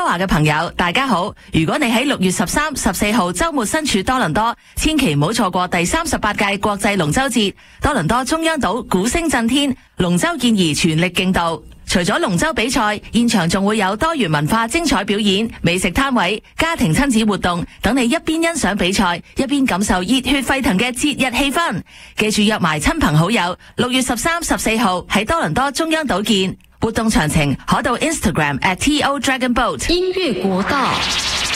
華嘅朋友，大家好！如果你喺6月13、14號週末身處多倫多，千祈唔好錯過第38屆國際龍舟節。多倫多中央島鼓聲震天，龍舟健兒全力競渡。除咗龍舟比賽，現場仲會有多元文化精彩表演、美食攤位、家庭親子活動，等你一邊欣賞比賽，一邊感受熱血沸騰嘅節日氣氛。記住約埋親朋好友，6月13、14號喺多倫多中央島見。活動詳情可到 Instagram @TODragonBoat。 音樂國道。